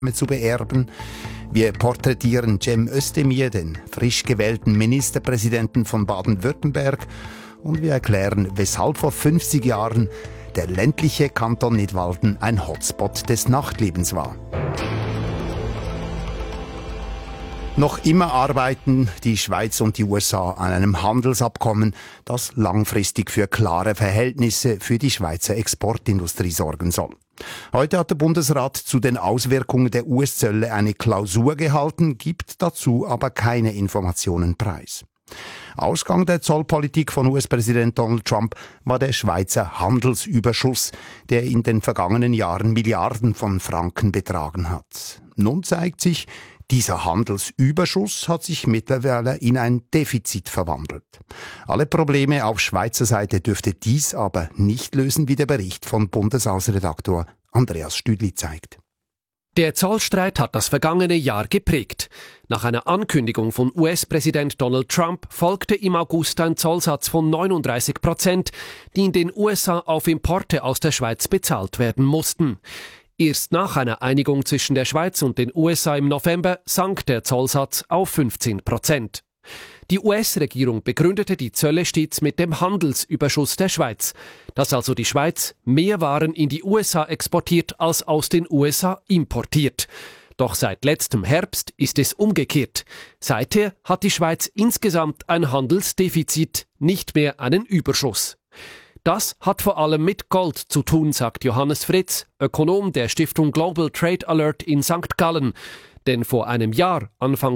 zu beerben. Wir porträtieren Cem Özdemir, den frisch gewählten Ministerpräsidenten von Baden-Württemberg, und wir erklären, weshalb vor 50 Jahren der ländliche Kanton Nidwalden ein Hotspot des Nachtlebens war. Noch immer arbeiten die Schweiz und die USA an einem Handelsabkommen, das langfristig für klare Verhältnisse für die Schweizer Exportindustrie sorgen soll. Heute hat der Bundesrat zu den Auswirkungen der US-Zölle eine Klausur gehalten, gibt dazu aber keine Informationen preis. Ausgang der Zollpolitik von US-Präsident Donald Trump war der Schweizer Handelsüberschuss, der in den vergangenen Jahren Milliarden von Franken betragen hat. Nun zeigt sich, dieser Handelsüberschuss hat sich mittlerweile in ein Defizit verwandelt. Alle Probleme auf Schweizer Seite dürfte dies aber nicht lösen, wie der Bericht von Bundeshausredaktor Andreas Stüdli zeigt. Der Zollstreit hat das vergangene Jahr geprägt. Nach einer Ankündigung von US-Präsident Donald Trump folgte im August ein Zollsatz von 39%, die in den USA auf Importe aus der Schweiz bezahlt werden mussten. Erst nach einer Einigung zwischen der Schweiz und den USA im November sank der Zollsatz auf 15%. Die US-Regierung begründete die Zölle stets mit dem Handelsüberschuss der Schweiz, dass also die Schweiz mehr Waren in die USA exportiert als aus den USA importiert. Doch seit letztem Herbst ist es umgekehrt. Seither hat die Schweiz insgesamt ein Handelsdefizit, nicht mehr einen Überschuss. Das hat vor allem mit Gold zu tun, sagt Johannes Fritz, Ökonom der Stiftung Global Trade Alert in St. Gallen. Denn vor einem Jahr, Anfang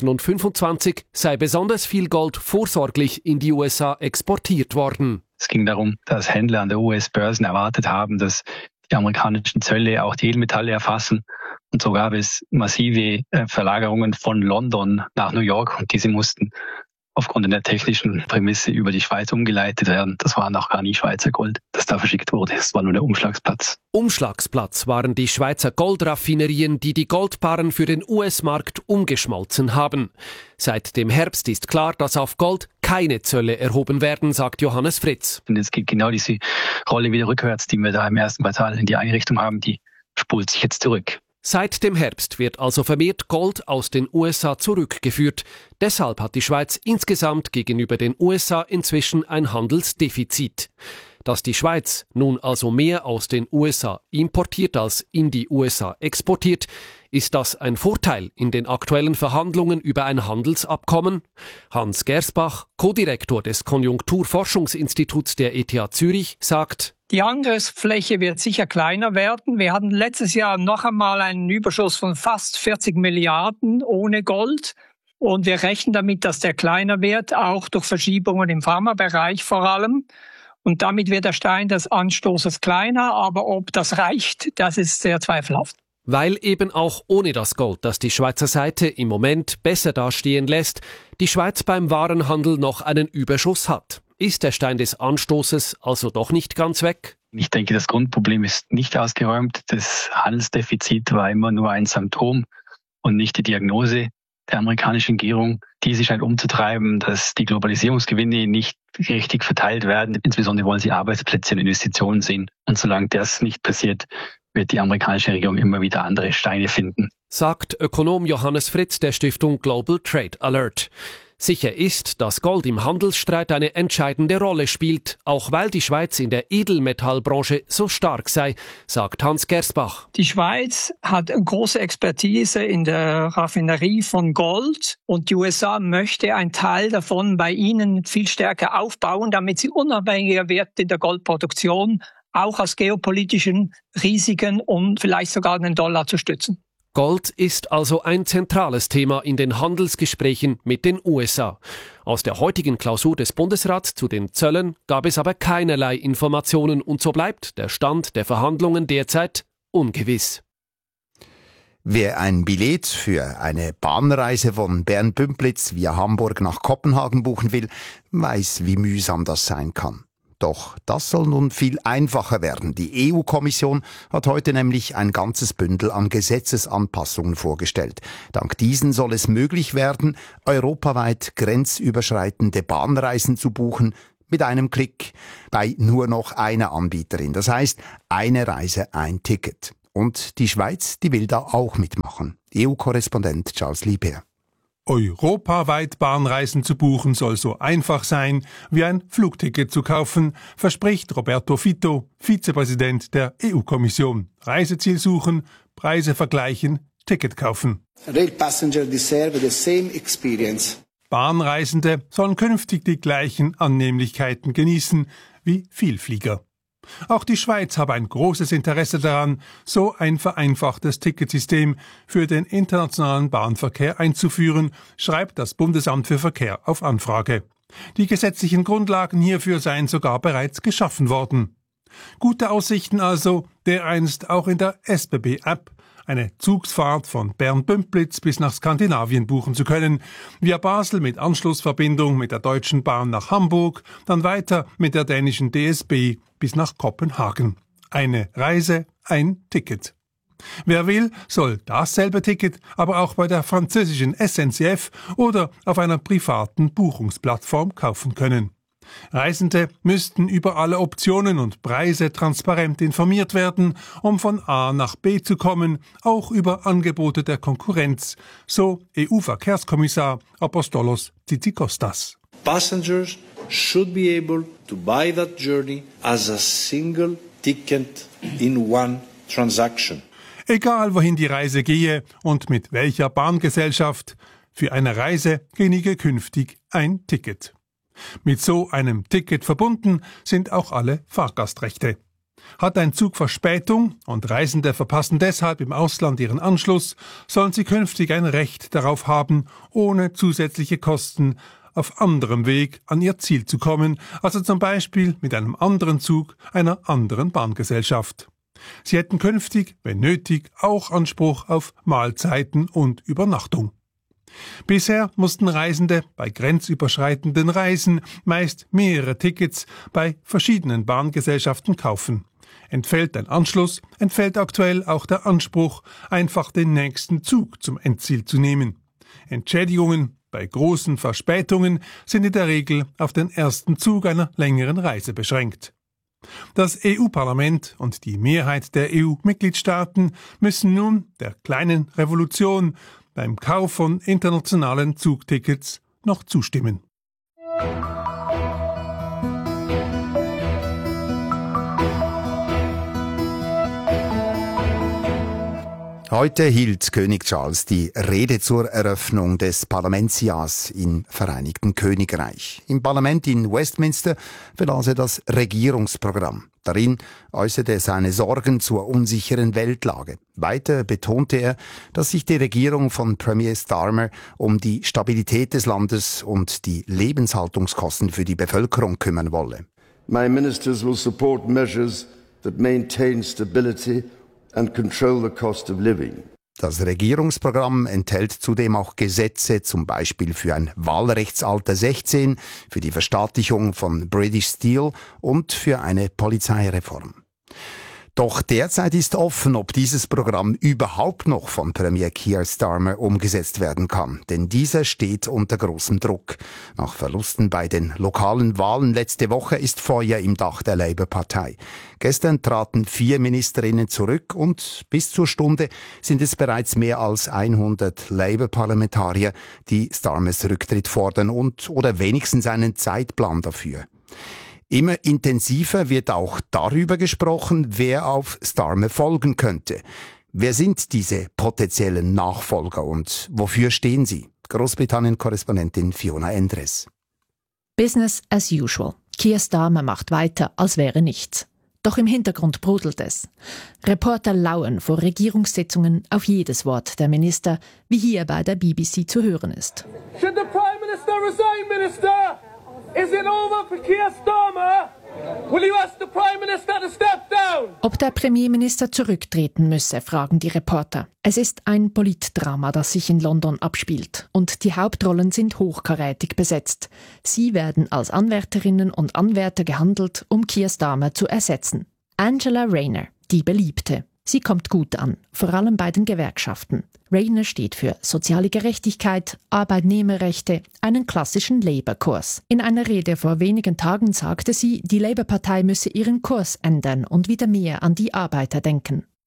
2025, sei besonders viel Gold vorsorglich in die USA exportiert worden. Es ging darum, dass Händler an der US-Börsen erwartet haben, dass die amerikanischen Zölle auch die Edelmetalle erfassen. Und so gab es massive Verlagerungen von London nach New York, und diese mussten aufgrund der technischen Prämisse über die Schweiz umgeleitet werden. Das war noch gar nie Schweizer Gold, das da verschickt wurde. Es war nur der Umschlagsplatz. Umschlagsplatz waren die Schweizer Goldraffinerien, die die Goldbarren für den US-Markt umgeschmolzen haben. Seit dem Herbst ist klar, dass auf Gold keine Zölle erhoben werden, sagt Johannes Fritz. Und jetzt geht genau diese Rolle wieder rückwärts, die wir da im ersten Quartal in die Einrichtung haben, die spult sich jetzt zurück. Seit dem Herbst wird also vermehrt Gold aus den USA zurückgeführt. Deshalb hat die Schweiz insgesamt gegenüber den USA inzwischen ein Handelsdefizit. Dass die Schweiz nun also mehr aus den USA importiert als in die USA exportiert, ist das ein Vorteil in den aktuellen Verhandlungen über ein Handelsabkommen? Hans Gersbach, Co-Direktor des Konjunkturforschungsinstituts der ETH Zürich, sagt: Die Angriffsfläche wird sicher kleiner werden. Wir hatten letztes Jahr noch einmal einen Überschuss von fast 40 Milliarden ohne Gold. Und wir rechnen damit, dass der kleiner wird, auch durch Verschiebungen im Pharmabereich vor allem. Und damit wird der Stein des Anstoßes kleiner. Aber ob das reicht, das ist sehr zweifelhaft. Weil eben auch ohne das Gold, das die Schweizer Seite im Moment besser dastehen lässt, die Schweiz beim Warenhandel noch einen Überschuss hat. Ist der Stein des Anstoßes also doch nicht ganz weg? Ich denke, das Grundproblem ist nicht ausgeräumt. Das Handelsdefizit war immer nur ein Symptom und nicht die Diagnose der amerikanischen Regierung. Diese scheint umzutreiben, dass die Globalisierungsgewinne nicht richtig verteilt werden. Insbesondere wollen sie Arbeitsplätze und Investitionen sehen. Und solange das nicht passiert, wird die amerikanische Regierung immer wieder andere Steine finden, sagt Ökonom Johannes Fritz der Stiftung Global Trade Alert. Sicher ist, dass Gold im Handelsstreit eine entscheidende Rolle spielt, auch weil die Schweiz in der Edelmetallbranche so stark sei, sagt Hans Gersbach. Die Schweiz hat große Expertise in der Raffinerie von Gold, und die USA möchte einen Teil davon bei ihnen viel stärker aufbauen, damit sie unabhängiger wird in der Goldproduktion, auch aus geopolitischen Risiken, um vielleicht sogar den Dollar zu stützen. Gold ist also ein zentrales Thema in den Handelsgesprächen mit den USA. Aus der heutigen Klausur des Bundesrats zu den Zöllen gab es aber keinerlei Informationen, und so bleibt der Stand der Verhandlungen derzeit ungewiss. Wer ein Billett für eine Bahnreise von Bern-Bümpliz via Hamburg nach Kopenhagen buchen will, weiß, wie mühsam das sein kann. Doch das soll nun viel einfacher werden. Die EU-Kommission hat heute nämlich ein ganzes Bündel an Gesetzesanpassungen vorgestellt. Dank diesen soll es möglich werden, europaweit grenzüberschreitende Bahnreisen zu buchen, mit einem Klick bei nur noch einer Anbieterin. Das heißt, eine Reise, ein Ticket. Und die Schweiz, die will da auch mitmachen. EU-Korrespondent Charles Lieber. Europaweit Bahnreisen zu buchen soll so einfach sein, wie ein Flugticket zu kaufen, verspricht Roberto Fitto, Vizepräsident der EU-Kommission. Reiseziel suchen, Preise vergleichen, Ticket kaufen. Rail passengers deserve the same experience. Bahnreisende sollen künftig die gleichen Annehmlichkeiten genießen wie Vielflieger. Auch die Schweiz habe ein großes Interesse daran, so ein vereinfachtes Ticketsystem für den internationalen Bahnverkehr einzuführen, schreibt das Bundesamt für Verkehr auf Anfrage. Die gesetzlichen Grundlagen hierfür seien sogar bereits geschaffen worden. Gute Aussichten also, dereinst auch in der SBB-App eine Zugsfahrt von Bern-Bümplitz bis nach Skandinavien buchen zu können, via Basel mit Anschlussverbindung mit der Deutschen Bahn nach Hamburg, dann weiter mit der dänischen DSB bis nach Kopenhagen. Eine Reise, ein Ticket. Wer will, soll dasselbe Ticket aber auch bei der französischen SNCF oder auf einer privaten Buchungsplattform kaufen können. Reisende müssten über alle Optionen und Preise transparent informiert werden, um von A nach B zu kommen, auch über Angebote der Konkurrenz, so EU-Verkehrskommissar Apostolos Tzitzikostas. Passengers should be able to buy that journey as a single ticket in one transaction. Egal wohin die Reise gehe und mit welcher Bahngesellschaft, für eine Reise genüge künftig ein Ticket. Mit so einem Ticket verbunden sind auch alle Fahrgastrechte. Hat ein Zug Verspätung und Reisende verpassen deshalb im Ausland ihren Anschluss, sollen sie künftig ein Recht darauf haben, ohne zusätzliche Kosten auf anderem Weg an ihr Ziel zu kommen, also zum Beispiel mit einem anderen Zug einer anderen Bahngesellschaft. Sie hätten künftig, wenn nötig, auch Anspruch auf Mahlzeiten und Übernachtung. Bisher mussten Reisende bei grenzüberschreitenden Reisen meist mehrere Tickets bei verschiedenen Bahngesellschaften kaufen. Entfällt ein Anschluss, entfällt aktuell auch der Anspruch, einfach den nächsten Zug zum Endziel zu nehmen. Entschädigungen bei großen Verspätungen sind in der Regel auf den ersten Zug einer längeren Reise beschränkt. Das EU-Parlament und die Mehrheit der EU-Mitgliedstaaten müssen nun der kleinen Revolution beim Kauf von internationalen Zugtickets noch zustimmen. Heute hielt König Charles die Rede zur Eröffnung des Parlamentsjahrs im Vereinigten Königreich. Im Parlament in Westminster verlas er das Regierungsprogramm. Darin äußerte er seine Sorgen zur unsicheren Weltlage. Weiter betonte er, dass sich die Regierung von Premier Starmer um die Stabilität des Landes und die Lebenshaltungskosten für die Bevölkerung kümmern wolle. My ministers will support measures that maintain stability and control the cost of living. Das Regierungsprogramm enthält zudem auch Gesetze, zum Beispiel für ein Wahlrechtsalter 16, für die Verstaatlichung von British Steel und für eine Polizeireform. Doch derzeit ist offen, ob dieses Programm überhaupt noch von Premier Keir Starmer umgesetzt werden kann. Denn dieser steht unter großem Druck. Nach Verlusten bei den lokalen Wahlen letzte Woche ist Feuer im Dach der Labour-Partei. Gestern traten 4 Ministerinnen zurück und bis zur Stunde sind es bereits mehr als 100 Labour-Parlamentarier, die Starmers Rücktritt fordern oder wenigstens einen Zeitplan dafür. Immer intensiver wird auch darüber gesprochen, wer auf Starmer folgen könnte. Wer sind diese potenziellen Nachfolger und wofür stehen sie? Großbritannien-Korrespondentin Fiona Endres. Business as usual. Keir Starmer macht weiter, als wäre nichts. Doch im Hintergrund brodelt es. Reporter lauern vor Regierungssitzungen auf jedes Wort der Minister, wie hier bei der BBC zu hören ist. Should the Prime Minister resign, Minister? Is it over for Keir Starmer? Will you ask the Prime Minister to step down? Ob der Premierminister zurücktreten müsse, fragen die Reporter. Es ist ein Politdrama, das sich in London abspielt. Und die Hauptrollen sind hochkarätig besetzt. Sie werden als Anwärterinnen und Anwärter gehandelt, um Keir Starmer zu ersetzen. Angela Rayner, die Beliebte. Sie kommt gut an, vor allem bei den Gewerkschaften. Rayner steht für soziale Gerechtigkeit, Arbeitnehmerrechte, einen klassischen Labour-Kurs. In einer Rede vor wenigen Tagen sagte sie, die Labour-Partei müsse ihren Kurs ändern und wieder mehr an die Arbeiter denken.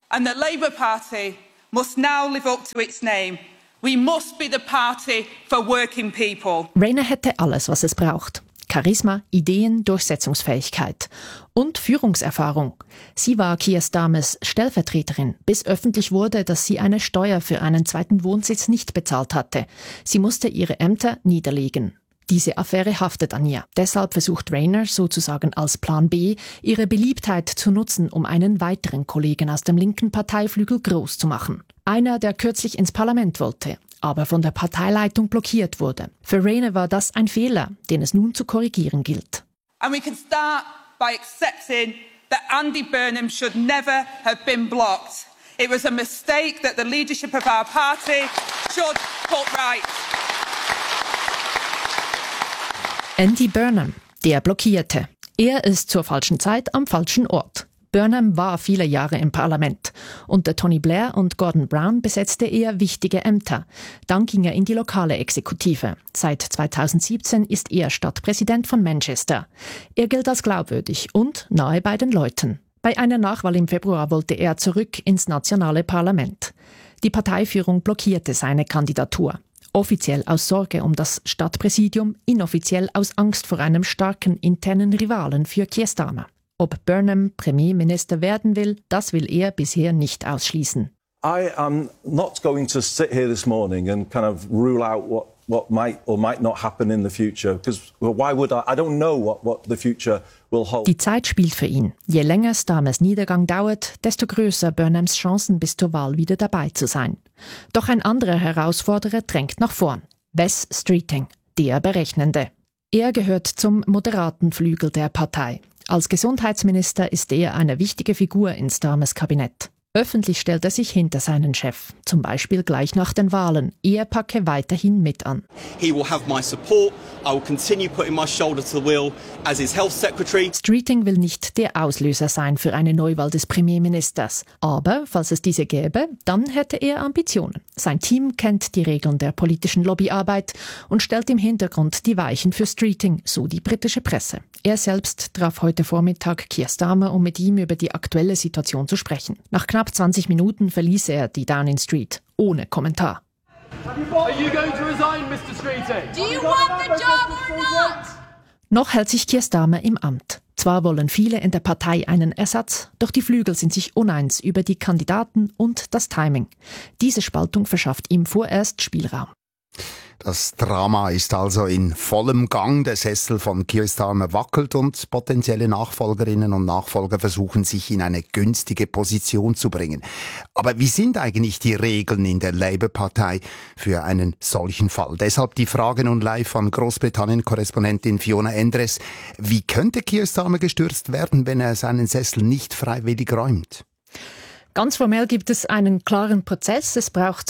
And the Labour Party must now live up to its name. We must be the party for working people. Rayner hätte alles, was es braucht. Charisma, Ideen, Durchsetzungsfähigkeit und Führungserfahrung. Sie war Keir Starmers Stellvertreterin, bis öffentlich wurde, dass sie eine Steuer für einen zweiten Wohnsitz nicht bezahlt hatte. Sie musste ihre Ämter niederlegen. Diese Affäre haftet an ihr. Deshalb versucht Rayner sozusagen als Plan B, ihre Beliebtheit zu nutzen, um einen weiteren Kollegen aus dem linken Parteiflügel groß zu machen. Einer, der kürzlich ins Parlament wollte, aber von der Parteileitung blockiert wurde. Für Rayner war das ein Fehler, den es nun zu korrigieren gilt. And we can start by accepting that Andy Burnham should never have been blocked. It was a mistake that the leadership of our party should put right. Andy Burnham, der Blockierte. Er ist zur falschen Zeit am falschen Ort. Burnham war viele Jahre im Parlament. Unter Tony Blair und Gordon Brown besetzte er wichtige Ämter. Dann ging er in die lokale Exekutive. Seit 2017 ist er Stadtpräsident von Manchester. Er gilt als glaubwürdig und nahe bei den Leuten. Bei einer Nachwahl im Februar wollte er zurück ins nationale Parlament. Die Parteiführung blockierte seine Kandidatur. Offiziell aus Sorge um das Stadtpräsidium, inoffiziell aus Angst vor einem starken internen Rivalen für Keir Starmer. Ob Burnham Premierminister werden will, das will er bisher nicht ausschließen. I am not going to sit here this morning and kind of rule out what might or might not happen in the future, because why would I don't know what the future will hold. Die Zeit spielt für ihn. Je länger Starmers Niedergang dauert, desto größer Burnhams Chancen bis zur Wahl wieder dabei zu sein. Doch ein anderer Herausforderer drängt nach vorn. Wes Streeting, der Berechnende. Er gehört zum moderaten Flügel der Partei. Als Gesundheitsminister ist er eine wichtige Figur in Starmers Kabinett. Öffentlich stellt er sich hinter seinen Chef, zum Beispiel gleich nach den Wahlen. Er packe weiterhin mit an. He will have my support. I will continue putting my shoulder to the wheel as his health secretary. Streeting will nicht der Auslöser sein für eine Neuwahl des Premierministers. Aber falls es diese gäbe, dann hätte er Ambitionen. Sein Team kennt die Regeln der politischen Lobbyarbeit und stellt im Hintergrund die Weichen für Streeting, so die britische Presse. Er selbst traf heute Vormittag Keir Starmer, um mit ihm über die aktuelle Situation zu sprechen. Nach knapp 20 Minuten verließ er die Downing Street, ohne Kommentar. Are you going to resign, Mr. Streeting? Do you want the job or not? Noch hält sich Keir Starmer im Amt. Zwar wollen viele in der Partei einen Ersatz, doch die Flügel sind sich uneins über die Kandidaten und das Timing. Diese Spaltung verschafft ihm vorerst Spielraum. Das Drama ist also in vollem Gang. Der Sessel von Keir Starmer wackelt und potenzielle Nachfolgerinnen und Nachfolger versuchen, sich in eine günstige Position zu bringen. Aber wie sind eigentlich die Regeln in der Labour-Partei für einen solchen Fall? Deshalb die Frage nun live von Großbritannien-Korrespondentin Fiona Endres. Wie könnte Keir Starmer gestürzt werden, wenn er seinen Sessel nicht freiwillig räumt? Ganz formell gibt es einen klaren Prozess. Es braucht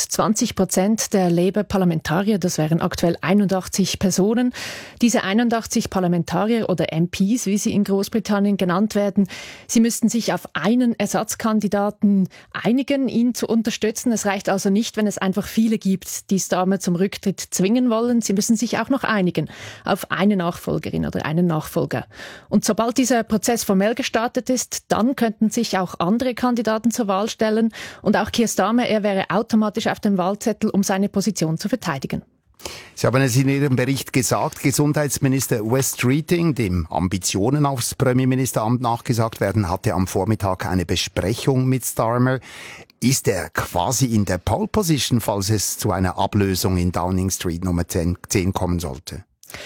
20% der Labour-Parlamentarier, das wären aktuell 81 Personen. Diese 81 Parlamentarier oder MPs, wie sie in Großbritannien genannt werden, sie müssten sich auf einen Ersatzkandidaten einigen, ihn zu unterstützen. Es reicht also nicht, wenn es einfach viele gibt, die Starmer zum Rücktritt zwingen wollen. Sie müssen sich auch noch einigen auf eine Nachfolgerin oder einen Nachfolger. Und sobald dieser Prozess formell gestartet ist, dann könnten sich auch andere Kandidaten zur Wahl stellen. Und auch Keir Starmer, er wäre automatisch auf dem Wahlzettel, um seine Position zu verteidigen. Sie haben es in Ihrem Bericht gesagt, Gesundheitsminister Wes Streeting, dem Ambitionen aufs Premierministeramt nachgesagt werden, hatte am Vormittag eine Besprechung mit Starmer. Ist er quasi in der Pole Position, falls es zu einer Ablösung in Downing Street Nummer 10 kommen sollte?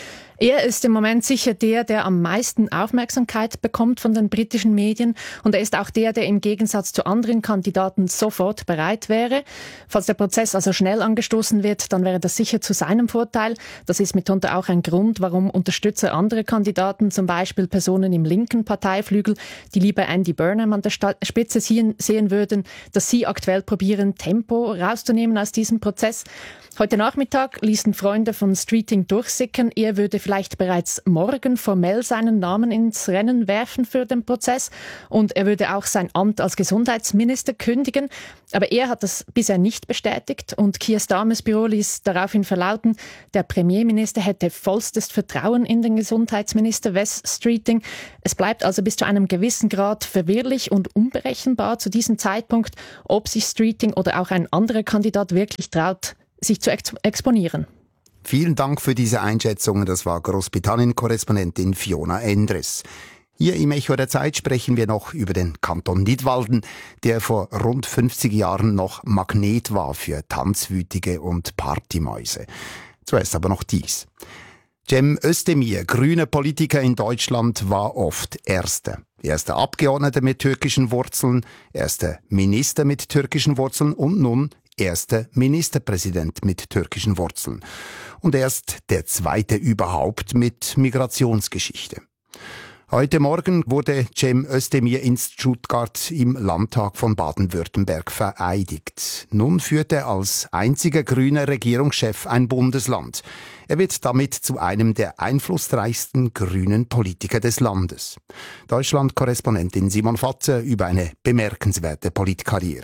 Er ist im Moment sicher der am meisten Aufmerksamkeit bekommt von den britischen Medien. Und er ist auch der im Gegensatz zu anderen Kandidaten sofort bereit wäre. Falls der Prozess also schnell angestoßen wird, dann wäre das sicher zu seinem Vorteil. Das ist mitunter auch ein Grund, warum Unterstützer anderer Kandidaten, zum Beispiel Personen im linken Parteiflügel, die lieber Andy Burnham an der Spitze sehen würden, dass sie aktuell probieren, Tempo rauszunehmen aus diesem Prozess. Heute Nachmittag ließen Freunde von Streeting durchsickern, er würde vielleicht bereits morgen formell seinen Namen ins Rennen werfen für den Prozess und er würde auch sein Amt als Gesundheitsminister kündigen. Aber er hat das bisher nicht bestätigt und Keir Starmers Büro ließ daraufhin verlauten, der Premierminister hätte vollstes Vertrauen in den Gesundheitsminister Wes Streeting. Es bleibt also bis zu einem gewissen Grad verwirrlich und unberechenbar zu diesem Zeitpunkt, ob sich Streeting oder auch ein anderer Kandidat wirklich traut, sich zu exponieren. Vielen Dank für diese Einschätzungen. Das war Großbritannien-Korrespondentin Fiona Endres. Hier im Echo der Zeit sprechen wir noch über den Kanton Nidwalden, der vor rund 50 Jahren noch Magnet war für Tanzwütige und Partymäuse. Zuerst aber noch dies. Cem Özdemir, grüner Politiker in Deutschland, war oft Erster Abgeordneter mit türkischen Wurzeln, erster Minister mit türkischen Wurzeln und nun erster Ministerpräsident mit türkischen Wurzeln. Und erst der zweite überhaupt mit Migrationsgeschichte. Heute Morgen wurde Cem Özdemir in Stuttgart im Landtag von Baden-Württemberg vereidigt. Nun führt er als einziger grüner Regierungschef ein Bundesland. Er wird damit zu einem der einflussreichsten grünen Politiker des Landes. Deutschland-Korrespondentin Simon Fatzer über eine bemerkenswerte Politkarriere.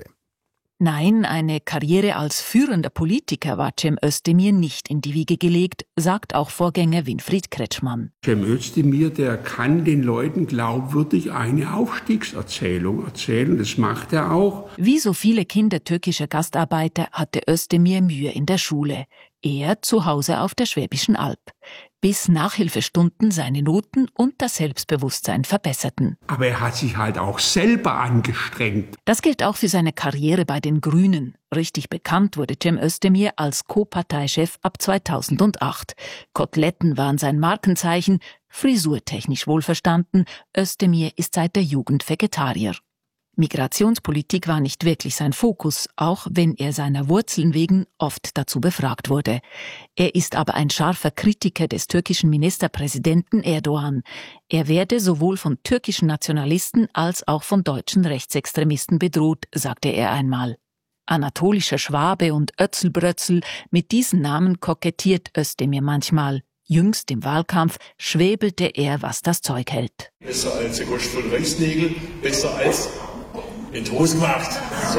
Nein, eine Karriere als führender Politiker war Cem Özdemir nicht in die Wiege gelegt, sagt auch Vorgänger Winfried Kretschmann. Cem Özdemir, der kann den Leuten glaubwürdig eine Aufstiegserzählung erzählen, das macht er auch. Wie so viele Kinder türkischer Gastarbeiter hatte Özdemir Mühe in der Schule. Er zu Hause auf der Schwäbischen Alb. Bis Nachhilfestunden seine Noten und das Selbstbewusstsein verbesserten. Aber er hat sich halt auch selber angestrengt. Das gilt auch für seine Karriere bei den Grünen. Richtig bekannt wurde Cem Özdemir als Co-Parteichef ab 2008. Koteletten waren sein Markenzeichen, frisurtechnisch wohlverstanden. Özdemir ist seit der Jugend Vegetarier. Migrationspolitik war nicht wirklich sein Fokus, auch wenn er seiner Wurzeln wegen oft dazu befragt wurde. Er ist aber ein scharfer Kritiker des türkischen Ministerpräsidenten Erdogan. Er werde sowohl von türkischen Nationalisten als auch von deutschen Rechtsextremisten bedroht, sagte er einmal. Anatolischer Schwabe und Ötzelbrötzel, mit diesen Namen kokettiert Özdemir manchmal. Jüngst im Wahlkampf schwebelte er, was das Zeug hält. Besser als der Gosch von Reichsnägel, besser als in die Hose gemacht. So.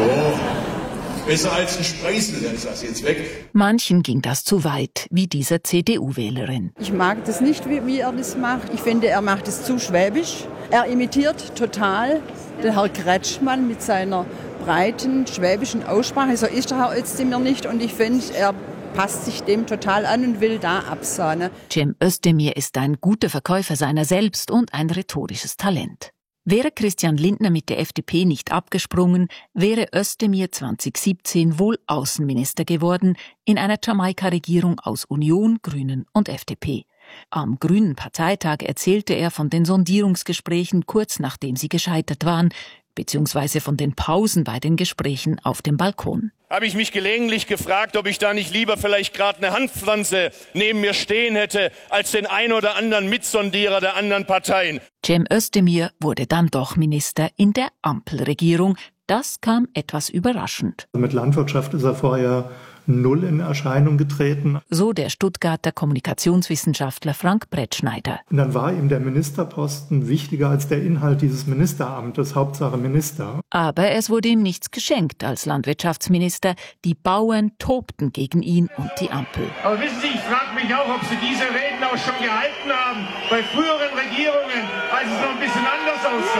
Besser als ein Spreisel, dann ist das jetzt weg. Manchen ging das zu weit, wie dieser CDU-Wählerin. Ich mag das nicht, wie er das macht. Ich finde, er macht es zu schwäbisch. Er imitiert total den Herrn Kretschmann mit seiner breiten schwäbischen Aussprache. So ist der Herr Özdemir nicht und ich finde, er passt sich dem total an und will da absahnen. Cem Özdemir ist ein guter Verkäufer seiner selbst und ein rhetorisches Talent. Wäre Christian Lindner mit der FDP nicht abgesprungen, wäre Özdemir 2017 wohl Außenminister geworden in einer Jamaika-Regierung aus Union, Grünen und FDP. Am Grünen Parteitag erzählte er von den Sondierungsgesprächen kurz nachdem sie gescheitert waren, beziehungsweise von den Pausen bei den Gesprächen auf dem Balkon. Habe ich mich gelegentlich gefragt, ob ich da nicht lieber vielleicht gerade eine Hanfpflanze neben mir stehen hätte, als den ein oder anderen Mitsondierer der anderen Parteien. Cem Özdemir wurde dann doch Minister in der Ampelregierung. Das kam etwas überraschend. Mit Landwirtschaft ist er vorher null in Erscheinung getreten. So der Stuttgarter Kommunikationswissenschaftler Frank Brettschneider. Und dann war ihm der Ministerposten wichtiger als der Inhalt dieses Ministeramtes, Hauptsache Minister. Aber es wurde ihm nichts geschenkt als Landwirtschaftsminister. Die Bauern tobten gegen ihn und die Ampel. Aber wissen Sie, ich frage mich auch, ob Sie diese Reden auch schon gehalten haben bei früheren Regierungen, als es noch ein bisschen anders aussah.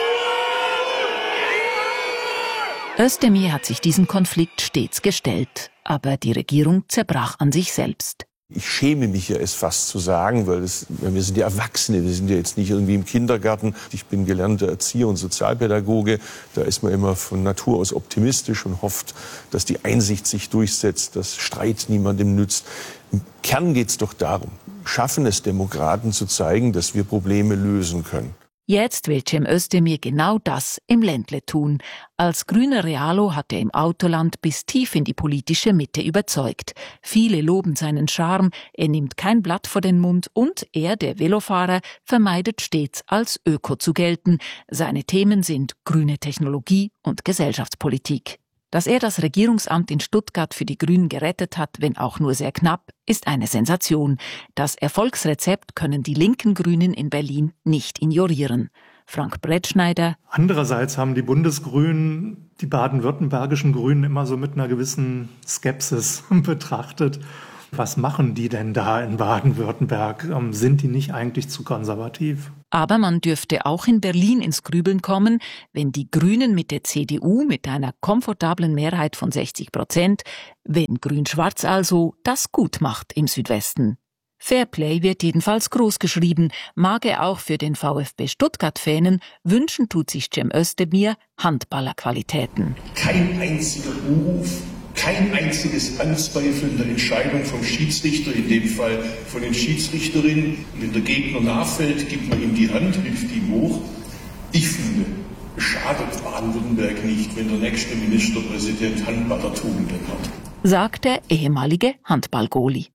Özdemir hat sich diesem Konflikt stets gestellt, aber die Regierung zerbrach an sich selbst. Ich schäme mich ja, es fast zu sagen, weil wir sind ja Erwachsene, wir sind ja jetzt nicht irgendwie im Kindergarten. Ich bin gelernter Erzieher und Sozialpädagoge. Da ist man immer von Natur aus optimistisch und hofft, dass die Einsicht sich durchsetzt, dass Streit niemandem nützt. Im Kern geht es doch darum, schaffen es Demokraten zu zeigen, dass wir Probleme lösen können. Jetzt will Cem Özdemir genau das im Ländle tun. Als grüner Realo hat er im Autoland bis tief in die politische Mitte überzeugt. Viele loben seinen Charme, er nimmt kein Blatt vor den Mund und er, der Velofahrer, vermeidet stets als Öko zu gelten. Seine Themen sind grüne Technologie und Gesellschaftspolitik. Dass er das Regierungsamt in Stuttgart für die Grünen gerettet hat, wenn auch nur sehr knapp, ist eine Sensation. Das Erfolgsrezept können die linken Grünen in Berlin nicht ignorieren. Frank Brettschneider. Andererseits haben die Bundesgrünen die baden-württembergischen Grünen immer so mit einer gewissen Skepsis betrachtet. Was machen die denn da in Baden-Württemberg? Sind die nicht eigentlich zu konservativ? Aber man dürfte auch in Berlin ins Grübeln kommen, wenn die Grünen mit der CDU mit einer komfortablen Mehrheit von 60%, wenn Grün-Schwarz also das gut macht im Südwesten. Fairplay wird jedenfalls groß geschrieben, mag er auch für den VfB Stuttgart-Fänen, wünschen tut sich Cem Özdemir Handballerqualitäten. Kein einziger Beruf, kein einziges Anzweifeln der Entscheidung vom Schiedsrichter, in dem Fall von den Schiedsrichterinnen. Wenn der Gegner nachfällt, gibt man ihm die Hand, hilft ihm hoch. Ich finde, es schadet Baden-Württemberg nicht, wenn der nächste Ministerpräsident Handballertugenden hat, sagt der ehemalige Handball-Goalie.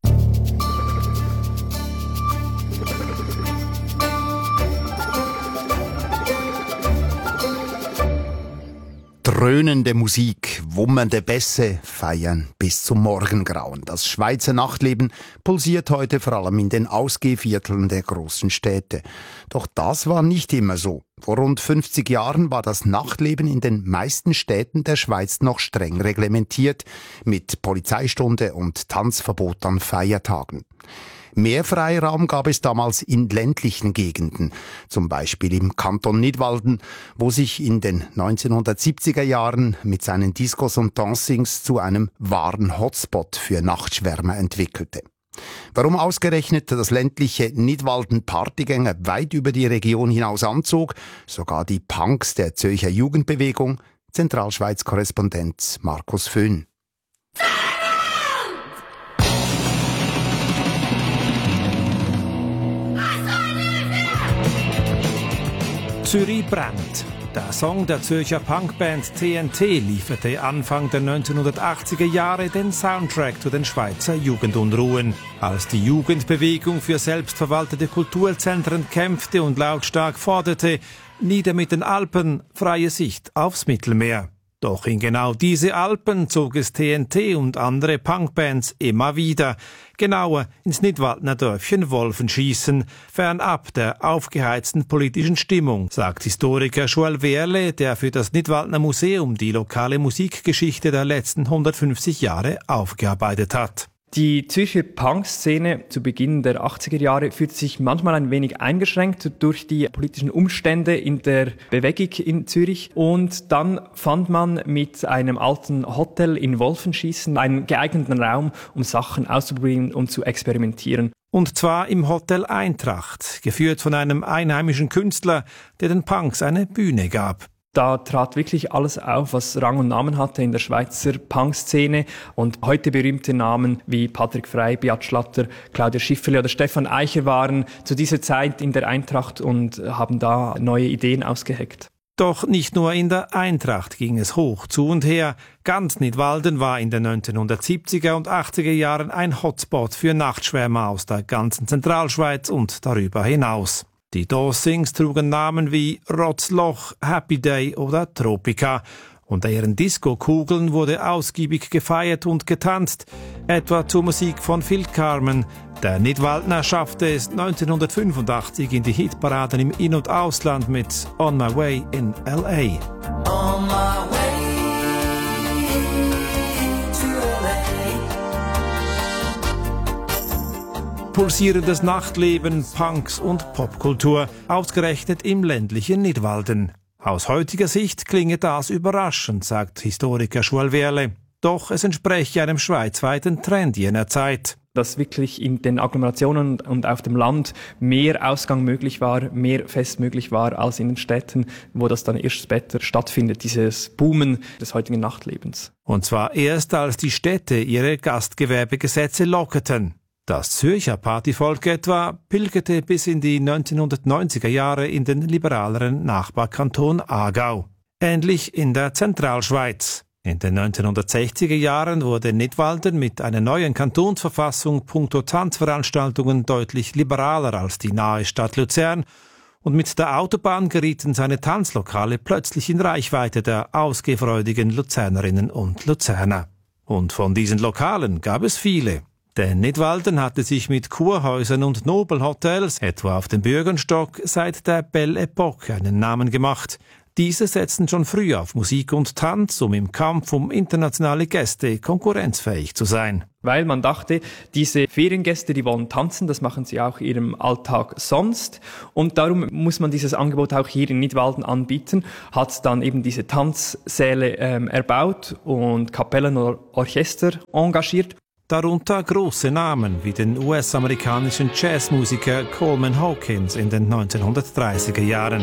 Dröhnende Musik, wummernde Bässe feiern bis zum Morgengrauen. Das Schweizer Nachtleben pulsiert heute vor allem in den Ausgehvierteln der großen Städte. Doch das war nicht immer so. Vor rund 50 Jahren war das Nachtleben in den meisten Städten der Schweiz noch streng reglementiert, mit Polizeistunde und Tanzverbot an Feiertagen. Mehr Freiraum gab es damals in ländlichen Gegenden, zum Beispiel im Kanton Nidwalden, wo sich in den 1970er Jahren mit seinen Discos und Dancings zu einem wahren Hotspot für Nachtschwärmer entwickelte. Warum ausgerechnet das ländliche Nidwalden Partygänger weit über die Region hinaus anzog, sogar die Punks der Zürcher Jugendbewegung, Zentralschweiz-Korrespondent Markus Föhn. Zürich brennt. Der Song der Zürcher Punkband TNT lieferte Anfang der 1980er Jahre den Soundtrack zu den Schweizer Jugendunruhen. Als die Jugendbewegung für selbstverwaltete Kulturzentren kämpfte und lautstark forderte, nieder mit den Alpen, freie Sicht aufs Mittelmeer. Doch in genau diese Alpen zog es TNT und andere Punkbands immer wieder. Genauer ins Nidwaldner Dörfchen Wolfenschiessen, fernab der aufgeheizten politischen Stimmung, sagt Historiker Joel Wehrle, der für das Nidwaldner Museum die lokale Musikgeschichte der letzten 150 Jahre aufgearbeitet hat. Die Zürcher Punk-Szene zu Beginn der 80er Jahre fühlte sich manchmal ein wenig eingeschränkt durch die politischen Umstände in der Bewegung in Zürich. Und dann fand man mit einem alten Hotel in Wolfenschiessen einen geeigneten Raum, um Sachen auszuprobieren und zu experimentieren. Und zwar im Hotel Eintracht, geführt von einem einheimischen Künstler, der den Punks eine Bühne gab. Da trat wirklich alles auf, was Rang und Namen hatte in der Schweizer Punk-Szene. Und heute berühmte Namen wie Patrick Frey, Beat Schlatter, Claudia Schifferli oder Stefan Eicher waren zu dieser Zeit in der Eintracht und haben da neue Ideen ausgeheckt. Doch nicht nur in der Eintracht ging es hoch zu und her. Ganz Nidwalden war in den 1970er und 80er Jahren ein Hotspot für Nachtschwärmer aus der ganzen Zentralschweiz und darüber hinaus. Die Dancings trugen Namen wie Rotzloch, Happy Day oder Tropica. Unter ihren Disco-Kugeln wurde ausgiebig gefeiert und getanzt, etwa zur Musik von Phil Carmen. Der Nidwaldner schaffte es 1985 in die Hitparaden im In- und Ausland mit On My Way in L.A. On my way. Pulsierendes Nachtleben, Punks und Popkultur, ausgerechnet im ländlichen Nidwalden. Aus heutiger Sicht klinge das überraschend, sagt Historiker Joel Wehrle. Doch es entspreche einem schweizweiten Trend jener Zeit. Dass wirklich in den Agglomerationen und auf dem Land mehr Ausgang möglich war, mehr Fest möglich war als in den Städten, wo das dann erst später stattfindet, dieses Boomen des heutigen Nachtlebens. Und zwar erst, als die Städte ihre Gastgewerbegesetze lockerten. Das Zürcher Partyvolk etwa pilgerte bis in die 1990er Jahre in den liberaleren Nachbarkanton Aargau. Ähnlich in der Zentralschweiz. In den 1960er Jahren wurde Nidwalden mit einer neuen Kantonsverfassung puncto Tanzveranstaltungen deutlich liberaler als die nahe Stadt Luzern Und mit der Autobahn gerieten seine Tanzlokale plötzlich in Reichweite der ausgehfreudigen Luzernerinnen und Luzerner. Und von diesen Lokalen gab es viele. Denn Nidwalden hatte sich mit Kurhäusern und Nobelhotels, etwa auf dem Bürgenstock, seit der Belle Époque einen Namen gemacht. Diese setzten schon früh auf Musik und Tanz, um im Kampf um internationale Gäste konkurrenzfähig zu sein. Weil man dachte, diese Feriengäste, die wollen tanzen, das machen sie auch in ihrem Alltag sonst. Und darum muss man dieses Angebot auch hier in Nidwalden anbieten. Hat dann eben diese Tanzsäle erbaut und Kapellen oder Orchester engagiert. Darunter große Namen wie den US-amerikanischen Jazzmusiker Coleman Hawkins in den 1930er Jahren.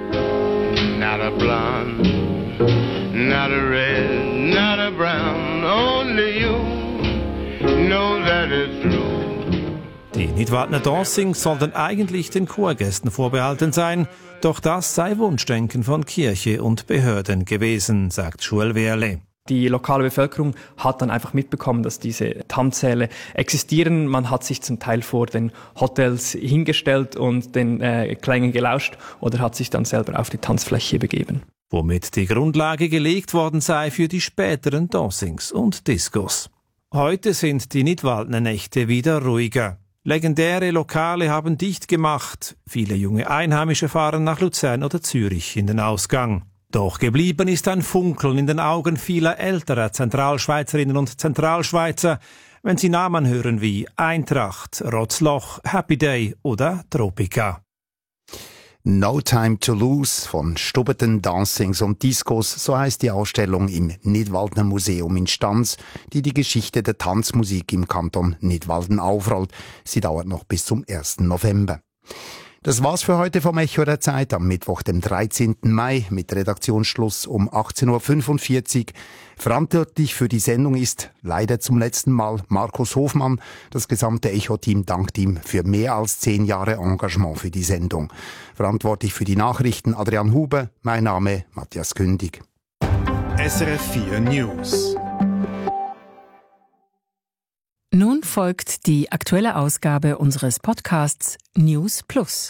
Not a blonde, not a red, not a brown, only you know that it's true. Die Nidwaldner Dancings sollten eigentlich den Chorgästen vorbehalten sein, doch das sei Wunschdenken von Kirche und Behörden gewesen, sagt Joel Wehrle. Die lokale Bevölkerung hat dann einfach mitbekommen, dass diese Tanzsäle existieren. Man hat sich zum Teil vor den Hotels hingestellt und den Klängen gelauscht oder hat sich dann selber auf die Tanzfläche begeben. Womit die Grundlage gelegt worden sei für die späteren Dancings und Discos. Heute sind die Nidwaldner Nächte wieder ruhiger. Legendäre Lokale haben dicht gemacht. Viele junge Einheimische fahren nach Luzern oder Zürich in den Ausgang. Doch geblieben ist ein Funkeln in den Augen vieler älterer Zentralschweizerinnen und Zentralschweizer, wenn sie Namen hören wie Eintracht, Rotzloch, Happy Day oder Tropica. No Time to Lose von Stubeten, Dancings und Discos, so heißt die Ausstellung im Nidwaldner Museum in Stans, die die Geschichte der Tanzmusik im Kanton Nidwalden aufrollt. Sie dauert noch bis zum 1. November. Das war's für heute vom Echo der Zeit am Mittwoch, dem 13. Mai mit Redaktionsschluss um 18.45 Uhr. Verantwortlich für die Sendung ist leider zum letzten Mal Markus Hofmann. Das gesamte Echo-Team dankt ihm für mehr als 10 Jahre Engagement für die Sendung. Verantwortlich für die Nachrichten Adrian Huber, mein Name Matthias Kündig. SRF 4 News. Nun folgt die aktuelle Ausgabe unseres Podcasts News Plus.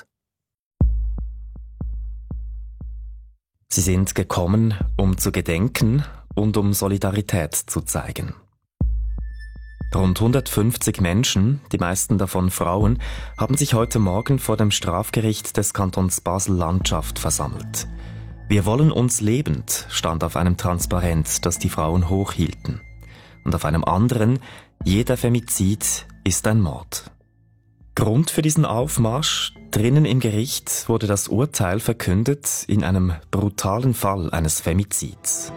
Sie sind gekommen, um zu gedenken und um Solidarität zu zeigen. Rund 150 Menschen, die meisten davon Frauen, haben sich heute Morgen vor dem Strafgericht des Kantons Basel-Landschaft versammelt. Wir wollen uns lebend, stand auf einem Transparent, das die Frauen hochhielten. Und auf einem anderen: Jeder Femizid ist ein Mord. Grund für diesen Aufmarsch: drinnen im Gericht wurde das Urteil verkündet in einem brutalen Fall eines Femizids.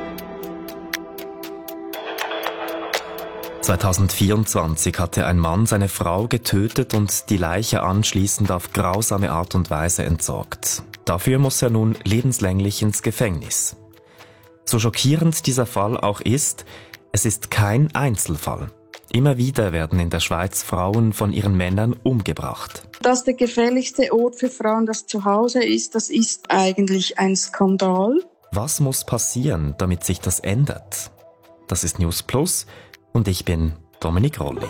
2024 hatte ein Mann seine Frau getötet und die Leiche anschließend auf grausame Art und Weise entsorgt. Dafür muss er nun lebenslänglich ins Gefängnis. So schockierend dieser Fall auch ist, es ist kein Einzelfall. Immer wieder werden in der Schweiz Frauen von ihren Männern umgebracht. Dass der gefährlichste Ort für Frauen das Zuhause ist, das ist eigentlich ein Skandal. Was muss passieren, damit sich das ändert? Das ist News Plus und ich bin Dominik Rolli.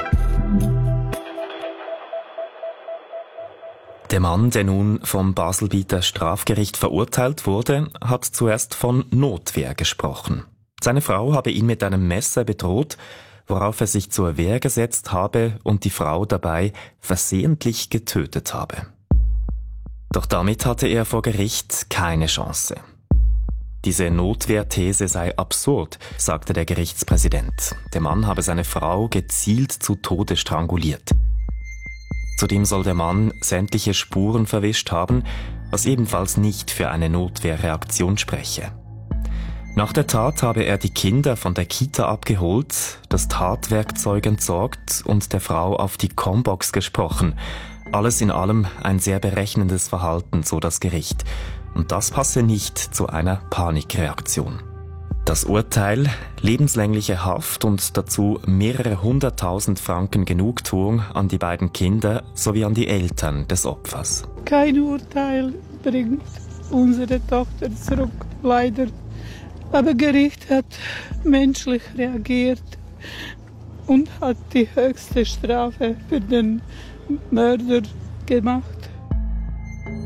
Der Mann, der nun vom Baselbieter Strafgericht verurteilt wurde, hat zuerst von Notwehr gesprochen. Seine Frau habe ihn mit einem Messer bedroht, worauf er sich zur Wehr gesetzt habe und die Frau dabei versehentlich getötet habe. Doch damit hatte er vor Gericht keine Chance. Diese Notwehrthese sei absurd, sagte der Gerichtspräsident. Der Mann habe seine Frau gezielt zu Tode stranguliert. Zudem soll der Mann sämtliche Spuren verwischt haben, was ebenfalls nicht für eine Notwehrreaktion spreche. Nach der Tat habe er die Kinder von der Kita abgeholt, das Tatwerkzeug entsorgt und der Frau auf die Combox gesprochen. Alles in allem ein sehr berechnendes Verhalten, so das Gericht. Und das passe nicht zu einer Panikreaktion. Das Urteil: lebenslängliche Haft und dazu mehrere 100.000 Franken Genugtuung an die beiden Kinder sowie an die Eltern des Opfers. Kein Urteil bringt unsere Tochter zurück, leider. Aber Gericht hat menschlich reagiert und hat die höchste Strafe für den Mörder gemacht.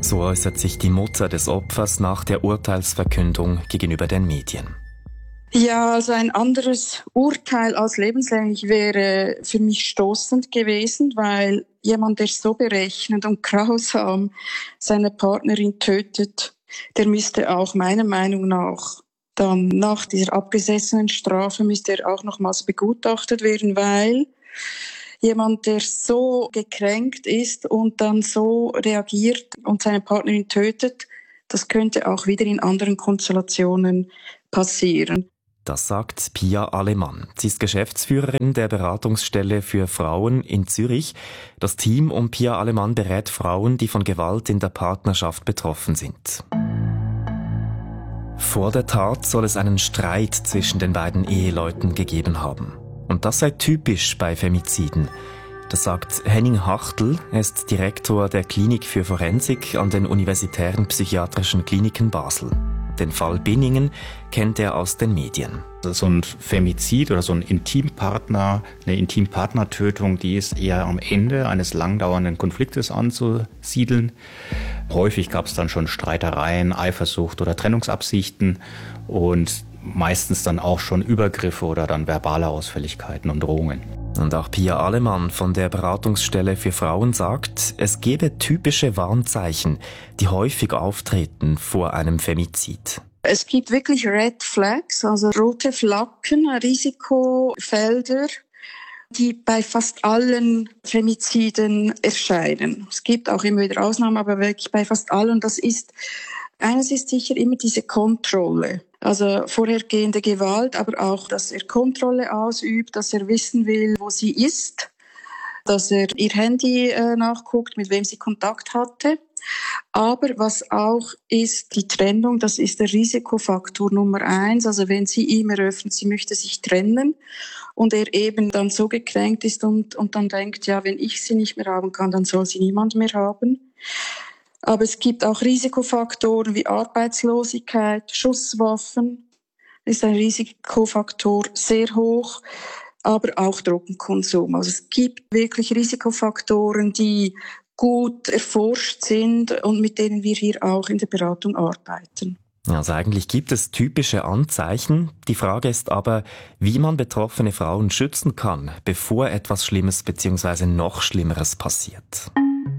So äußert sich die Mutter des Opfers nach der Urteilsverkündung gegenüber den Medien. Ja, also ein anderes Urteil als lebenslänglich wäre für mich stoßend gewesen, weil jemand, der so berechnend und grausam seine Partnerin tötet, der müsste auch meiner Meinung nach dann nach dieser abgesessenen Strafe müsste er auch nochmals begutachtet werden, weil jemand, der so gekränkt ist und dann so reagiert und seine Partnerin tötet, das könnte auch wieder in anderen Konstellationen passieren. Das sagt Pia Alemann. Sie ist Geschäftsführerin der Beratungsstelle für Frauen in Zürich. Das Team um Pia Alemann berät Frauen, die von Gewalt in der Partnerschaft betroffen sind. Vor der Tat soll es einen Streit zwischen den beiden Eheleuten gegeben haben. Und das sei typisch bei Femiziden. Das sagt Henning Hachtl, er ist Direktor der Klinik für Forensik an den Universitären Psychiatrischen Kliniken Basel. Den Fall Binningen kennt er aus den Medien. So ein Femizid oder so ein Intimpartner, eine Intimpartnertötung, die ist eher am Ende eines langdauernden Konfliktes anzusiedeln. Häufig gab es dann schon Streitereien, Eifersucht oder Trennungsabsichten und meistens dann auch schon Übergriffe oder dann verbale Ausfälligkeiten und Drohungen. Und auch Pia Alemann von der Beratungsstelle für Frauen sagt, es gebe typische Warnzeichen, die häufig auftreten vor einem Femizid. Es gibt wirklich Red Flags, also rote Flaggen, Risikofelder, die bei fast allen Femiziden erscheinen. Es gibt auch immer wieder Ausnahmen, aber wirklich bei fast allen. Eines ist sicher immer diese Kontrolle. Also vorhergehende Gewalt, aber auch, dass er Kontrolle ausübt, dass er wissen will, wo sie ist, dass er ihr Handy nachguckt, mit wem sie Kontakt hatte. Aber was auch ist, die Trennung, das ist der Risikofaktor Nummer 1. Also wenn sie ihm eröffnet, sie möchte sich trennen und er eben dann so gekränkt ist und dann denkt, ja, wenn ich sie nicht mehr haben kann, dann soll sie niemand mehr haben. Aber es gibt auch Risikofaktoren wie Arbeitslosigkeit, Schusswaffen, ist ein Risikofaktor sehr hoch, aber auch Drogenkonsum. Also es gibt wirklich Risikofaktoren, die gut erforscht sind und mit denen wir hier auch in der Beratung arbeiten. Also eigentlich gibt es typische Anzeichen. Die Frage ist aber, wie man betroffene Frauen schützen kann, bevor etwas Schlimmes bzw. noch Schlimmeres passiert.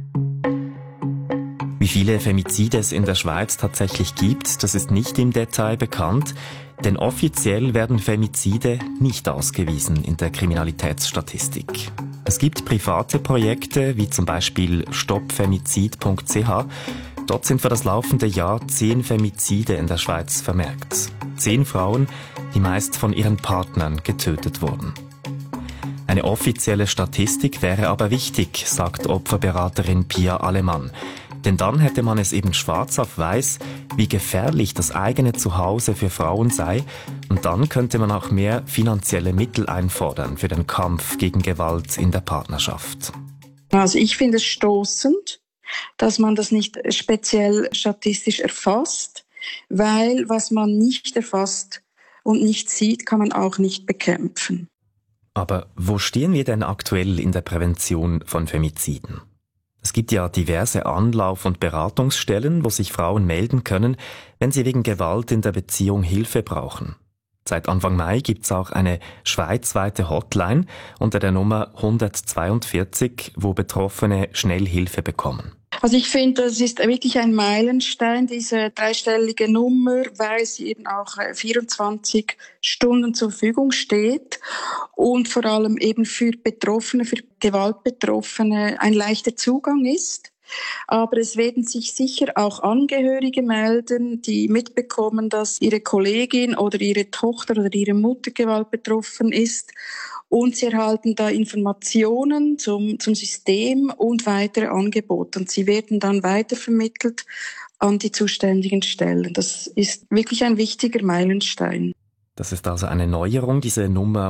Wie viele Femizide es in der Schweiz tatsächlich gibt, das ist nicht im Detail bekannt, denn offiziell werden Femizide nicht ausgewiesen in der Kriminalitätsstatistik. Es gibt private Projekte, wie zum Beispiel stoppfemizid.ch. Dort sind für das laufende Jahr 10 Femizide in der Schweiz vermerkt. 10 Frauen, die meist von ihren Partnern getötet wurden. Eine offizielle Statistik wäre aber wichtig, sagt Opferberaterin Pia Alemann. Denn dann hätte man es eben schwarz auf weiß, wie gefährlich das eigene Zuhause für Frauen sei, und dann könnte man auch mehr finanzielle Mittel einfordern für den Kampf gegen Gewalt in der Partnerschaft. Also ich finde es stoßend, dass man das nicht speziell statistisch erfasst, weil was man nicht erfasst und nicht sieht, kann man auch nicht bekämpfen. Aber wo stehen wir denn aktuell in der Prävention von Femiziden? Es gibt ja diverse Anlauf- und Beratungsstellen, wo sich Frauen melden können, wenn sie wegen Gewalt in der Beziehung Hilfe brauchen. Seit Anfang Mai gibt's auch eine schweizweite Hotline unter der Nummer 142, wo Betroffene schnell Hilfe bekommen. Also ich finde, das ist wirklich ein Meilenstein, diese dreistellige Nummer, weil sie eben auch 24 Stunden zur Verfügung steht und vor allem eben für Betroffene, für Gewaltbetroffene ein leichter Zugang ist. Aber es werden sich sicher auch Angehörige melden, die mitbekommen, dass ihre Kollegin oder ihre Tochter oder ihre Mutter Gewalt betroffen ist. Und sie erhalten da Informationen zum System und weitere Angebote. Und sie werden dann weitervermittelt an die zuständigen Stellen. Das ist wirklich ein wichtiger Meilenstein. Das ist also eine Neuerung, diese Nummer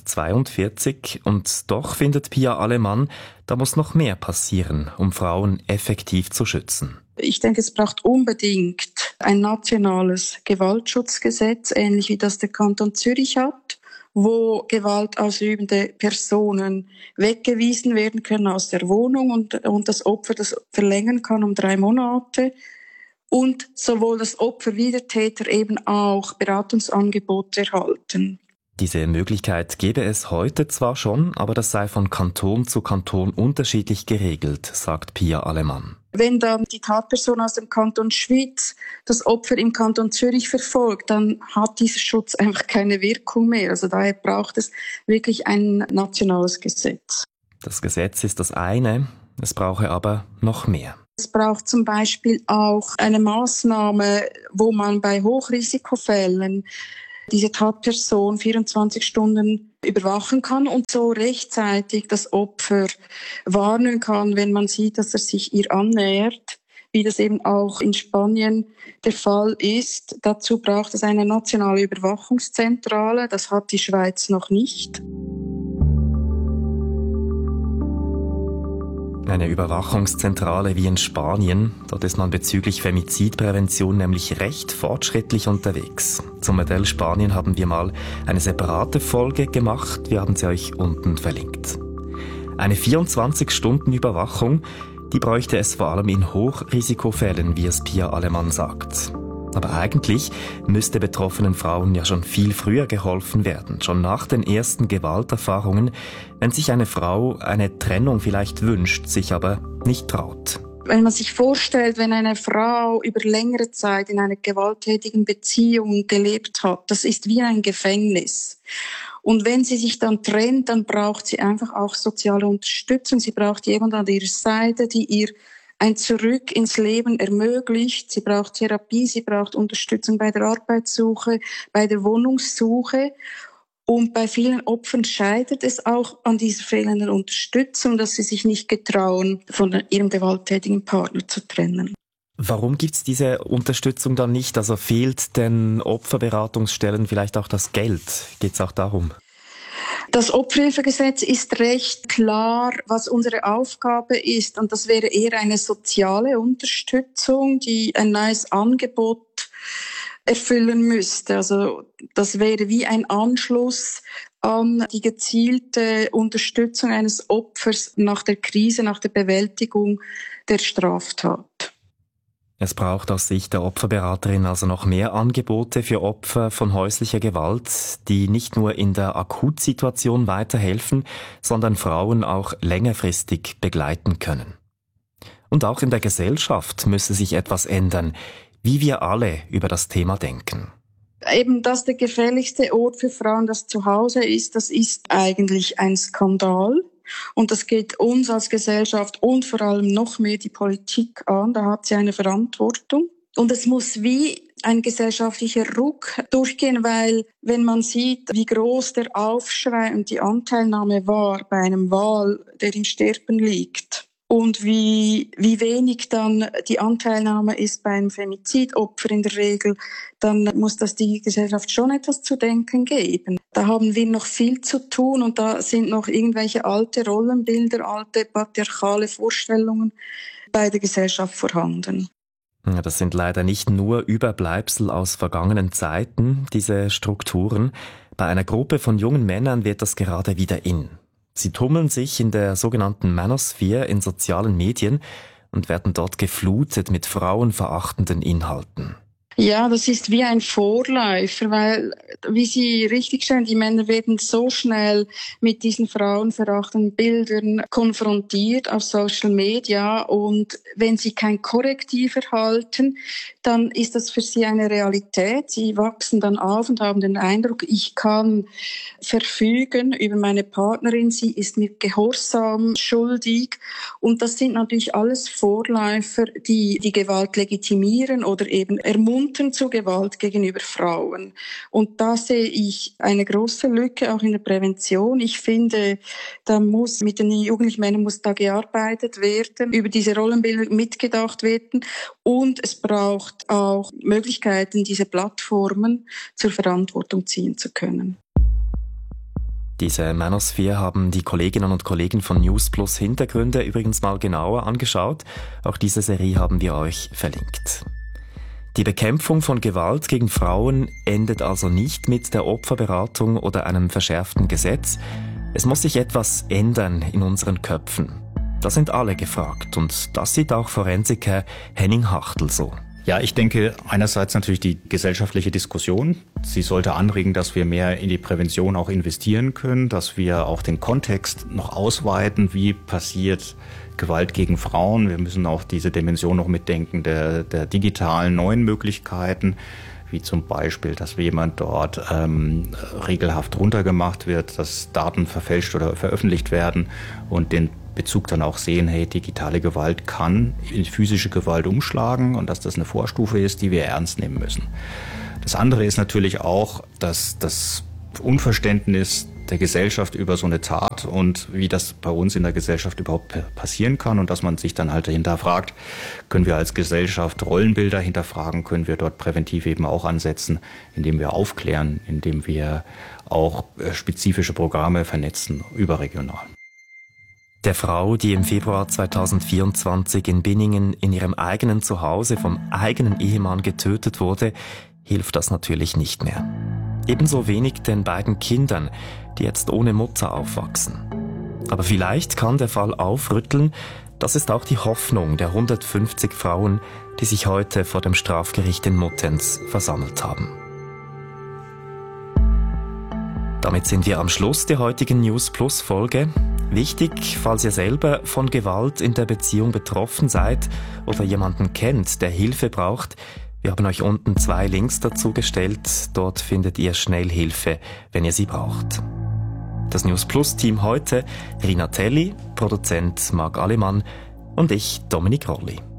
142. Und doch findet Pia Alemann, da muss noch mehr passieren, um Frauen effektiv zu schützen. Ich denke, es braucht unbedingt ein nationales Gewaltschutzgesetz, ähnlich wie das der Kanton Zürich hat, wo gewaltausübende Personen weggewiesen werden können aus der Wohnung und das Opfer das verlängern kann um 3 Monate. Und sowohl das Opfer wie der Täter eben auch Beratungsangebote erhalten. Diese Möglichkeit gäbe es heute zwar schon, aber das sei von Kanton zu Kanton unterschiedlich geregelt, sagt Pia Alemann. Wenn dann die Tatperson aus dem Kanton Schwyz das Opfer im Kanton Zürich verfolgt, dann hat dieser Schutz einfach keine Wirkung mehr. Also daher braucht es wirklich ein nationales Gesetz. Das Gesetz ist das eine, es brauche aber noch mehr. Es braucht zum Beispiel auch eine Maßnahme, wo man bei Hochrisikofällen diese Tatperson 24 Stunden überwachen kann und so rechtzeitig das Opfer warnen kann, wenn man sieht, dass er sich ihr annähert, wie das eben auch in Spanien der Fall ist. Dazu braucht es eine nationale Überwachungszentrale, das hat die Schweiz noch nicht. Eine Überwachungszentrale wie in Spanien. Dort ist man bezüglich Femizidprävention nämlich recht fortschrittlich unterwegs. Zum Modell Spanien haben wir mal eine separate Folge gemacht. Wir haben sie euch unten verlinkt. Eine 24-Stunden-Überwachung, die bräuchte es vor allem in Hochrisikofällen, wie es Pia Alemann sagt. Aber eigentlich müsste betroffenen Frauen ja schon viel früher geholfen werden, schon nach den ersten Gewalterfahrungen, wenn sich eine Frau eine Trennung vielleicht wünscht, sich aber nicht traut. Wenn man sich vorstellt, wenn eine Frau über längere Zeit in einer gewalttätigen Beziehung gelebt hat, das ist wie ein Gefängnis. Und wenn sie sich dann trennt, dann braucht sie einfach auch soziale Unterstützung. Sie braucht jemanden an ihrer Seite, die ihr ein Zurück ins Leben ermöglicht. Sie braucht Therapie, sie braucht Unterstützung bei der Arbeitssuche, bei der Wohnungssuche. Und bei vielen Opfern scheitert es auch an dieser fehlenden Unterstützung, dass sie sich nicht getrauen, von ihrem gewalttätigen Partner zu trennen. Warum gibt's diese Unterstützung dann nicht? Also fehlt den Opferberatungsstellen vielleicht auch das Geld? Geht's auch darum? Das Opferhilfegesetz ist recht klar, was unsere Aufgabe ist. Und das wäre eher eine soziale Unterstützung, die ein neues Angebot erfüllen müsste. Also das wäre wie ein Anschluss an die gezielte Unterstützung eines Opfers nach der Krise, nach der Bewältigung der Straftat. Es braucht aus Sicht der Opferberaterin also noch mehr Angebote für Opfer von häuslicher Gewalt, die nicht nur in der Akutsituation weiterhelfen, sondern Frauen auch längerfristig begleiten können. Und auch in der Gesellschaft müsse sich etwas ändern, wie wir alle über das Thema denken. Eben, dass der gefährlichste Ort für Frauen das Zuhause ist, das ist eigentlich ein Skandal. Und das geht uns als Gesellschaft und vor allem noch mehr die Politik an. Da hat sie eine Verantwortung. Und es muss wie ein gesellschaftlicher Ruck durchgehen, weil wenn man sieht, wie groß der Aufschrei und die Anteilnahme war bei einem Wal, der im Sterben liegt, und wie wenig dann die Anteilnahme ist bei einem Femizidopfer in der Regel, dann muss das die Gesellschaft schon etwas zu denken geben. Da haben wir noch viel zu tun und da sind noch irgendwelche alte Rollenbilder, alte patriarchale Vorstellungen bei der Gesellschaft vorhanden. Ja, das sind leider nicht nur Überbleibsel aus vergangenen Zeiten, diese Strukturen. Bei einer Gruppe von jungen Männern wird das gerade wieder in. Sie tummeln sich in der sogenannten Manosphere in sozialen Medien und werden dort geflutet mit frauenverachtenden Inhalten. Ja, das ist wie ein Vorläufer, weil, wie Sie richtig stellen, die Männer werden so schnell mit diesen frauenverachtenden Bildern konfrontiert auf Social Media und wenn sie kein Korrektiv erhalten, dann ist das für sie eine Realität. Sie wachsen dann auf und haben den Eindruck, ich kann verfügen über meine Partnerin, sie ist mir gehorsam schuldig und das sind natürlich alles Vorläufer, die die Gewalt legitimieren oder eben ermuntern zu Gewalt gegenüber Frauen. Und da sehe ich eine große Lücke auch in der Prävention. Ich finde, da muss mit den jugendlichen Männern muss da gearbeitet werden, über diese Rollenbilder mitgedacht werden und es braucht auch Möglichkeiten, diese Plattformen zur Verantwortung ziehen zu können. Diese Manosphere haben die Kolleginnen und Kollegen von News Plus Hintergründe übrigens mal genauer angeschaut. Auch diese Serie haben wir euch verlinkt. Die Bekämpfung von Gewalt gegen Frauen endet also nicht mit der Opferberatung oder einem verschärften Gesetz. Es muss sich etwas ändern in unseren Köpfen. Da sind alle gefragt und das sieht auch Forensiker Henning Hachtel so. Ja, ich denke einerseits natürlich die gesellschaftliche Diskussion. Sie sollte anregen, dass wir mehr in die Prävention auch investieren können, dass wir auch den Kontext noch ausweiten, wie passiert Gewalt gegen Frauen. Wir müssen auch diese Dimension noch mitdenken der digitalen neuen Möglichkeiten, wie zum Beispiel, dass jemand dort regelhaft runtergemacht wird, dass Daten verfälscht oder veröffentlicht werden und den Bezug dann auch sehen, hey, digitale Gewalt kann in physische Gewalt umschlagen und dass das eine Vorstufe ist, die wir ernst nehmen müssen. Das andere ist natürlich auch, dass das Unverständnis der Gesellschaft über so eine Tat und wie das bei uns in der Gesellschaft überhaupt passieren kann und dass man sich dann halt hinterfragt, können wir als Gesellschaft Rollenbilder hinterfragen, können wir dort präventiv eben auch ansetzen, indem wir aufklären, indem wir auch spezifische Programme vernetzen, überregional. Der Frau, die im Februar 2024 in Binningen in ihrem eigenen Zuhause vom eigenen Ehemann getötet wurde, hilft das natürlich nicht mehr. Ebenso wenig den beiden Kindern, die jetzt ohne Mutter aufwachsen. Aber vielleicht kann der Fall aufrütteln. Das ist auch die Hoffnung der 150 Frauen, die sich heute vor dem Strafgericht in Muttenz versammelt haben. Damit sind wir am Schluss der heutigen News Plus Folge. Wichtig, falls ihr selber von Gewalt in der Beziehung betroffen seid oder jemanden kennt, der Hilfe braucht, wir haben euch unten 2 Links dazu gestellt. Dort findet ihr schnell Hilfe, wenn ihr sie braucht. Das News Plus Team heute: Rina Telli, Produzent Marc Alemann und ich, Dominik Rolli.